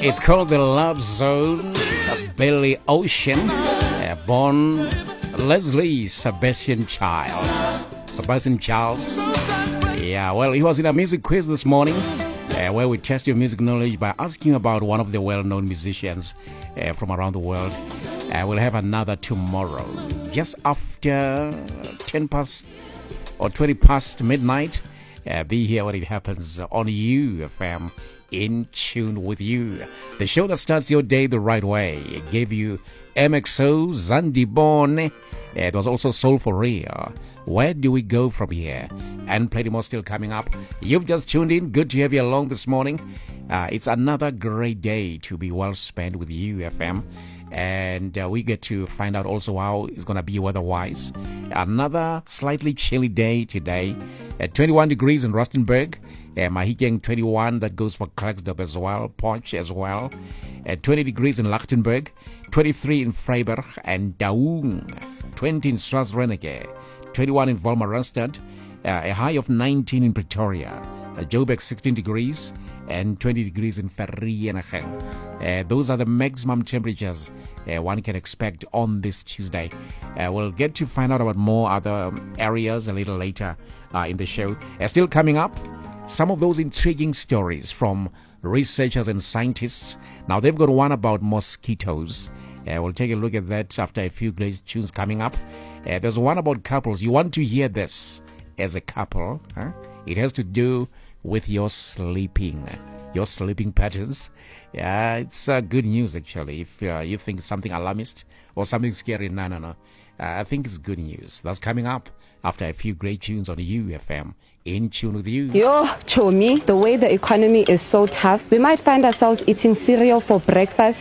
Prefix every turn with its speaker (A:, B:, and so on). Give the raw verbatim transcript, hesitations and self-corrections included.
A: It's called The Love Zone, Billy Ocean, uh, born Leslie Sebastian Charles. Sebastian Charles. Yeah, well, he was in a music quiz this morning uh, where we test your music knowledge by asking about one of the well-known musicians uh, from around the world. Uh, we'll have another tomorrow, just after ten past or twenty past midnight. Uh, be here when it happens on U F M, in tune with you. The show that starts your day the right way. It gave you M X O, Zandi Born. It was also Soul for Real. Where do we go from here? And plenty more still coming up. You've just tuned in. Good to have you along this morning. Uh, it's another great day to be well spent with U F M. And uh, we get to find out also how it's going to be weather-wise. Another slightly chilly day today. At twenty-one degrees in Rustenburg. Uh, Mahikeng twenty-one, that goes for Klerksdorp as well. Ponch as well. At twenty degrees in Lichtenburg. twenty-three in Freiburg and Daung. twenty in Straßreneke. twenty-one in Volmarestad. Uh, a high of nineteen in Pretoria. Uh, Joburg sixteen degrees. And twenty degrees in Vereeniging. Uh, those are the maximum temperatures uh, one can expect on this Tuesday. Uh, we'll get to find out about more other um, areas a little later uh, in the show. Uh, still coming up, some of those intriguing stories from researchers and scientists. Now, they've got one about mosquitoes. Uh, we'll take a look at that after a few great tunes coming up. Uh, there's one about couples. You want to hear this as a couple. Huh? It has to do with your sleeping, your sleeping patterns. Yeah, it's uh, good news, actually. If uh, you think something alarmist or something scary, no, no, no. Uh, I think it's good news. That's coming up after a few great tunes on U F M. In tune with you.
B: Yo, Chomi, the way the economy is so tough, we might find ourselves eating cereal for breakfast